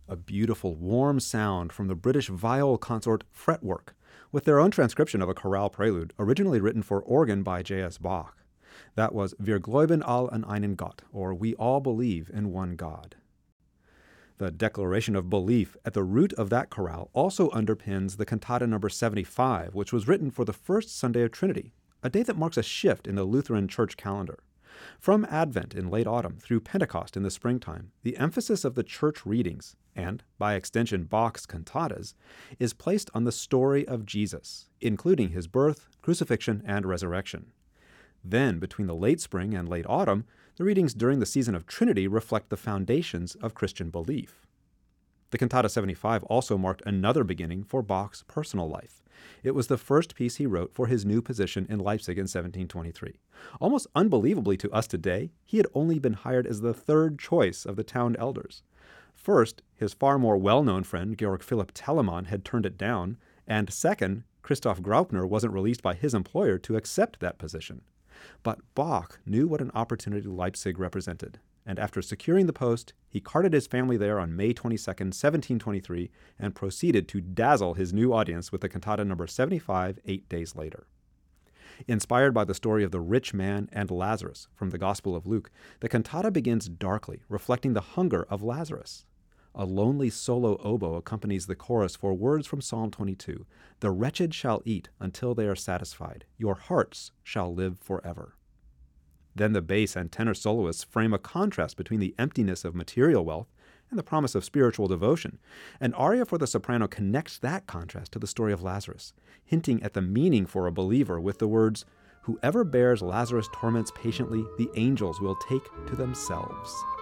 a beautiful, warm sound from the British viol consort Fretwork, with their own transcription of a chorale prelude originally written for organ by J.S. Bach. That was Wir glauben all an einen Gott, or We All Believe in One God. The declaration of belief at the root of that chorale also underpins the cantata number 75, which was written for the first Sunday of Trinity, a day that marks a shift in the Lutheran church calendar. From Advent in late autumn through Pentecost in the springtime, the emphasis of the church readings, and by extension Bach's cantatas, is placed on the story of Jesus, including his birth, crucifixion, and resurrection. Then, between the late spring and late autumn, the readings during the season of Trinity reflect the foundations of Christian belief. The Cantata 75 also marked another beginning for Bach's personal life. It was the first piece he wrote for his new position in Leipzig in 1723. Almost unbelievably to us today, he had only been hired as the third choice of the town elders. First, his far more well-known friend Georg Philipp Telemann had turned it down, and second, Christoph Graupner wasn't released by his employer to accept that position. But Bach knew what an opportunity Leipzig represented, and after securing the post, he carted his family there on May 22, 1723, and proceeded to dazzle his new audience with the cantata number 75 8 days later. Inspired by the story of the rich man and Lazarus from the Gospel of Luke, the cantata begins darkly, reflecting the hunger of Lazarus. A lonely solo oboe accompanies the chorus for words from Psalm 22, "The wretched shall eat until they are satisfied. Your hearts shall live forever." Then the bass and tenor soloists frame a contrast between the emptiness of material wealth and the promise of spiritual devotion. An aria for the soprano connects that contrast to the story of Lazarus, hinting at the meaning for a believer with the words, "Whoever bears Lazarus' torments patiently, the angels will take to themselves."